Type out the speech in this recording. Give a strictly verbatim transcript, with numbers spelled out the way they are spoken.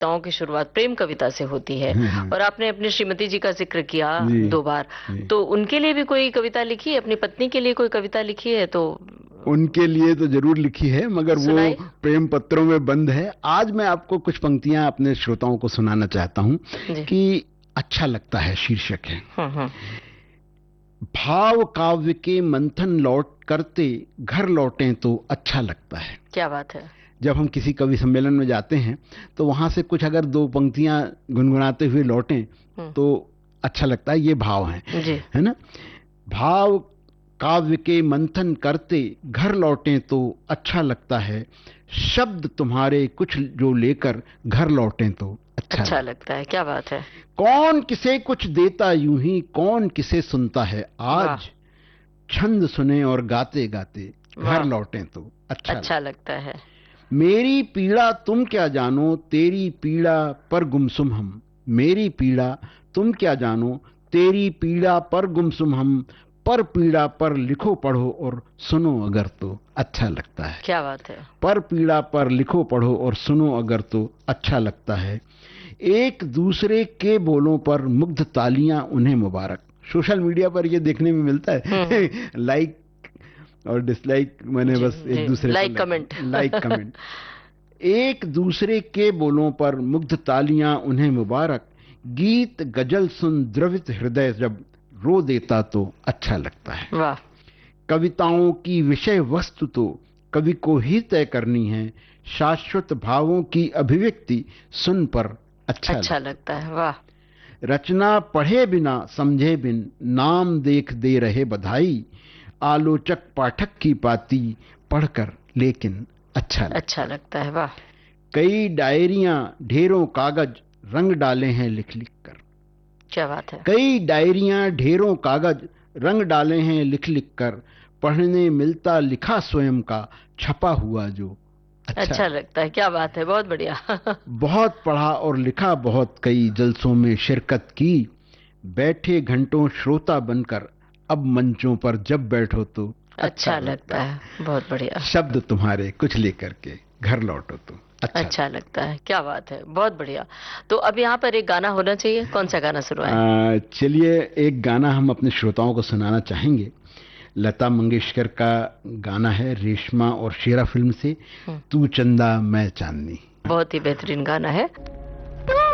कविताओं की शुरुआत प्रेम कविता से होती है, और आपने अपनी श्रीमती जी का जिक्र किया दो बार, तो उनके लिए भी कोई कविता लिखी है? अपनी पत्नी के लिए कोई कविता लिखी है? तो उनके लिए तो जरूर लिखी है, मगर वो प्रेम पत्रों में बंद है। आज मैं आपको कुछ पंक्तियां अपने श्रोताओं को सुनाना चाहता हूं कि अच्छा लगता है शीर्षक है। भाव काव्य के मंथन लौट करते घर लौटें तो अच्छा लगता है। क्या बात है। जब हम किसी कवि सम्मेलन में जाते हैं तो वहां से कुछ अगर दो पंक्तियां गुनगुनाते हुए लौटें तो अच्छा लगता है। ये भाव है, है ना। भाव काव्य के मंथन करते घर लौटें तो अच्छा लगता है, शब्द तुम्हारे कुछ जो लेकर घर लौटें तो अच्छा, अच्छा लगता है। क्या बात है। कौन किसे कुछ देता यूं ही कौन किसे सुनता है, आज छंद सुने और गाते गाते घर लौटें तो अच्छा, अच्छा लगता है। मेरी पीड़ा तुम क्या जानो तेरी पीड़ा पर गुमसुम हम, मेरी पीड़ा तुम क्या जानो तेरी पीड़ा पर गुमसुम हम, पर पीड़ा पर लिखो पढ़ो और सुनो अगर तो अच्छा लगता है। क्या बात है। पर पीड़ा पर लिखो पढ़ो और सुनो अगर तो अच्छा लगता है, एक दूसरे के बोलों पर मुग्ध तालियां उन्हें मुबारक। सोशल मीडिया पर ये देखने में मिलता है लाइक और डिसलाइक, मैंने बस एक दूसरे लाइक कमेंट लाइक कमेंट एक दूसरे के बोलों पर मुग्ध तालियां उन्हें मुबारक, गीत गजल सुन द्रवित हृदय जब रो देता तो अच्छा लगता है। वाह। कविताओं की विषय वस्तु तो कवि को ही तय करनी है, शाश्वत भावों की अभिव्यक्ति सुन पर अच्छा, अच्छा लगता है। वाह। रचना पढ़े बिना समझे बिन नाम देख दे रहे बधाई, आलोचक पाठक की पाती पढ़कर लेकिन अच्छा लगता अच्छा लगता है। वाह। कई डायरियां ढेरों कागज रंग डाले हैं लिख लिख कर। क्या बात है। कई डायरियां ढेरों कागज रंग डाले हैं लिख लिख कर, पढ़ने मिलता लिखा स्वयं का छपा हुआ जो अच्छा, अच्छा लगता है। क्या बात है। बहुत बढ़िया बहुत पढ़ा और लिखा बहुत कई जलसों में शिरकत की, बैठे घंटों श्रोता बनकर अब मंचों पर जब बैठो तो अच्छा, अच्छा लगता है। बहुत बढ़िया। शब्द तुम्हारे कुछ लेकर के घर लौटो तो अच्छा, अच्छा लगता है। क्या बात है। बहुत बढ़िया। तो अब यहाँ पर एक गाना होना चाहिए, कौन सा गाना सुनवाएं? चलिए एक गाना हम अपने श्रोताओं को सुनाना चाहेंगे। लता मंगेशकर का गाना है, रेशमा और शेरा फिल्म से, तू चंदा मैं चांदनी। बहुत ही बेहतरीन गाना है।